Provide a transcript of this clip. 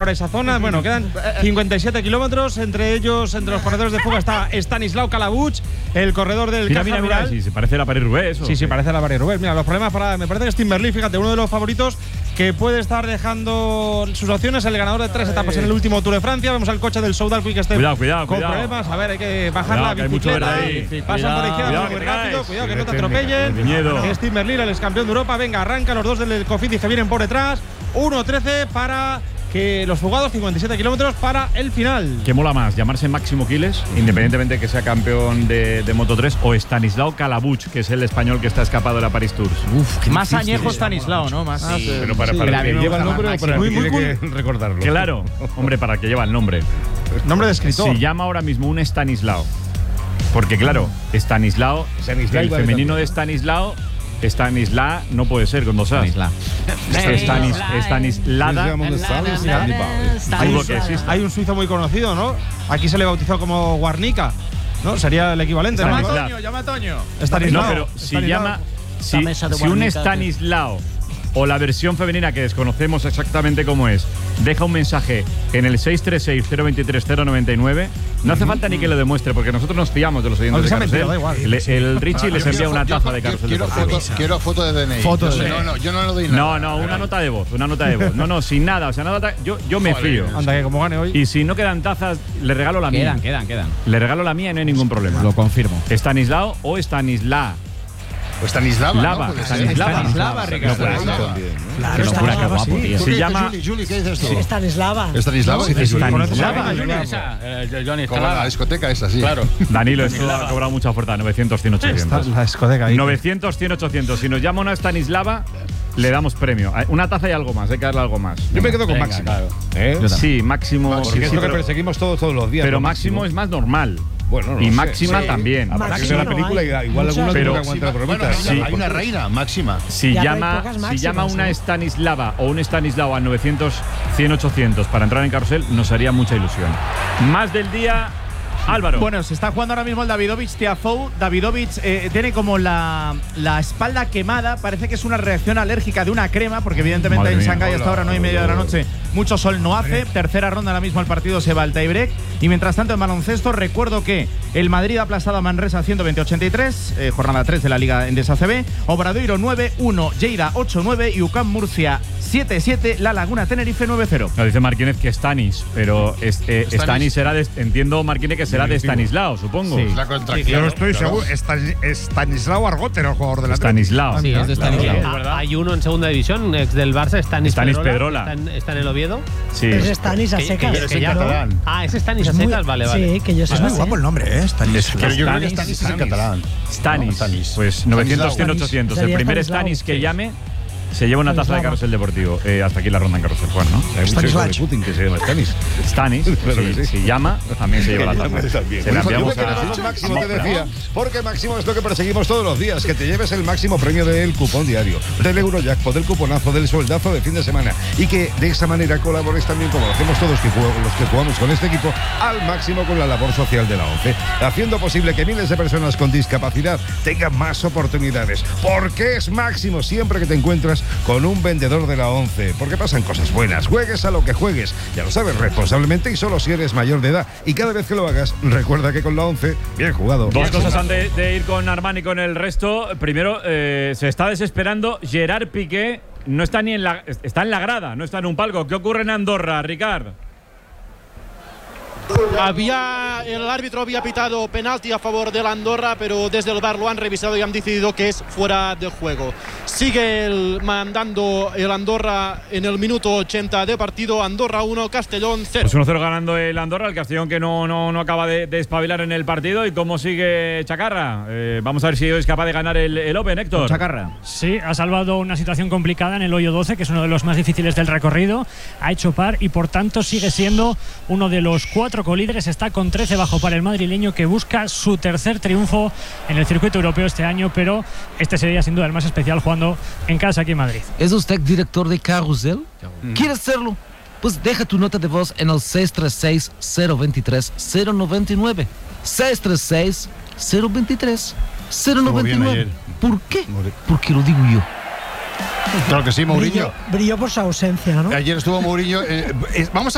por esa zona. Bueno, quedan 57 kilómetros. Entre ellos, entre los corredores de fuga está Stanislav Kalabuch, el corredor del Caja Rural. Sí, se parece a la París-Roubaix. Sí, parece a la París-Roubaix. Mira, los problemas me parece que es Timberlake, fíjate, uno de los favoritos que puede estar dejando sus opciones, el ganador de 3 etapas en el último Tour de Francia. Vemos al coche del Soudal Quick Step cuidado, con problemas. A ver, hay que bajar la bicicleta. Pasan por izquierda muy rápido. Cuidado que no te atropellen. Es Timberlake, el ex campeón de Europa. Venga, arranca los dos del Cofidis que vienen por detrás. 1:13 para que los fugados, 57 kilómetros para el final. ¿Qué mola más? ¿Llamarse Máximo Quiles, independientemente de que sea campeón de Moto3, o Stanislav Kalabuch, que es el español que está escapado de la París-Tours? Más añejo Stanislav, ¿no? Más. Pero para que lleva el nombre o para que tiene que recordarlo. Claro, hombre, para que lleva el nombre. Nombre de escritor. Se llama ahora mismo un Stanislao. Porque claro, Stanislao, el femenino de Stanislao, Stanislao no puede ser con dos A. Stanislada. Hay un suizo muy conocido, ¿no? Aquí se le bautizó como Guarnica, ¿no? Sería el equivalente. Llama a Toño. Stanislao. No, pero si un Stanislao o la versión femenina que desconocemos exactamente cómo es, deja un mensaje en el 636-023-099, no hace falta ni que lo demuestre, porque nosotros nos fiamos de los oyentes de Carrusel. El Richie les envía una taza de Carrusel Deportivo. Quiero foto de DNI. Yo no lo doy nada. No, una nota de voz. No, sin nada. O sea, nada, yo me fío. Anda, que como gane hoy. Y si no quedan tazas, le regalo la mía. Quedan. Le regalo la mía y no hay ningún problema. Lo confirmo. Stanislao o Stanislao. O Stanislava, Lava, ¿no? Stanislava, Ricardo. Claro, Qué locura, qué guapo, tío. Se llama Juli, ¿qué dices tú? Stanislava. Stanislava. Johnny, Como la discoteca esa, sí. Claro. Danilo, esto ha cobrado mucha oferta. 900, 100, 800. La discoteca ahí. 900, 100, 800. Si nos llama una Stanislava, le damos premio. Una taza y algo más. Hay que darle algo más. Yo me quedo con Máximo. Claro. Sí, Máximo. Porque es lo que perseguimos todos los días. Pero Máximo es más normal. Bueno, no y sé. Máxima también. Habrá que ver la película igual alguno pero, que aguanta la bromita. Hay una reina, Máxima. Si llama una Stanislava o un Stanislao a 900, 100, 800 para entrar en Carrusel, nos haría mucha ilusión. Más del día, Álvaro. Bueno, se está jugando ahora mismo el Davidovich Tiafoe. Davidovich tiene como la espalda quemada. Parece que es una reacción alérgica de una crema, porque evidentemente en Shanghái hasta ahora 9:30 de la noche mucho sol no hace. Tercera ronda ahora mismo el partido se va al tiebreak. Y mientras tanto en baloncesto recuerdo que el Madrid ha aplastado a Manresa 120-83, jornada 3 de la Liga Endesa CB. Obradoiro 9-1, Lleida 8-9 y UCAM Murcia 7-7, La Laguna Tenerife 9-0. Lo dice Marquínez que Stanis, pero Stanis será entiendo Marquínez que será de Stanislao, supongo. Sí. La contracción. Yo no estoy seguro. Stanislao Argote era el jugador de la Stanislao. Sí, es de Stanislao. Claro. Hay uno en segunda división, ex del Barça, Stanis Pedrola. Está en el Oviedo. Sí. Es Stanis a secas. Es Stanis a secas, vale. Sí, que yo sé. Es muy guapo el nombre, Stanis. Pero yo creo que Stanis es en catalán. Stanis. Pues 900, 100, 800. El primer Stanis que llame se lleva una taza de Carrusel Deportivo. Hasta aquí la ronda en Carrusel, Juan, ¿no? Hay mucho hijo de Putin que se llama Stanis. Stanis, si llama, también se lleva la taza. Se la enviamos a Máximo, te decía, porque Máximo es lo que perseguimos todos los días, que te lleves el máximo premio del cupón diario, del Eurojackpot, del cuponazo, del sueldazo de fin de semana, y que de esa manera colabores también, como lo hacemos todos los que jugamos con este equipo, al máximo con la labor social de la ONCE, haciendo posible que miles de personas con discapacidad tengan más oportunidades. Porque es Máximo siempre que te encuentras con un vendedor de la ONCE, porque pasan cosas buenas. Juegues a lo que juegues, ya lo sabes, responsablemente y solo si eres mayor de edad. Y cada vez que lo hagas, recuerda que con la ONCE, bien jugado. Dos cosas antes de ir con Armani y con el resto. Primero, se está desesperando Gerard Piqué. No está ni está en la grada, no está en un palco. ¿Qué ocurre en Andorra, Ricard? El árbitro había pitado penalti a favor del Andorra, pero desde el VAR lo han revisado y han decidido que es fuera de juego. Sigue mandando el Andorra en el minuto 80 de partido. Andorra 1, Castellón 0. Pues 1-0 ganando el Andorra, el Castellón que no acaba de espabilar en el partido. ¿Y cómo sigue Chacarra? Vamos a ver si es capaz de ganar el Open, Héctor. Chacarra. Sí, ha salvado una situación complicada en el hoyo 12, que es uno de los más difíciles del recorrido. Ha hecho par y por tanto sigue siendo uno de los 4 colíderes. Está con 13 bajo para el madrileño, que busca su tercer triunfo en el circuito europeo este año, pero este sería sin duda el más especial jugando en casa aquí en Madrid. ¿Es usted director de Carrusel? ¿Quieres serlo? Pues deja tu nota de voz en el 636-023-099. 636-023-099. ¿Por qué? Porque lo digo yo. Claro que sí, Mourinho. Brilló por su ausencia, ¿no? Ayer estuvo Mourinho. Vamos a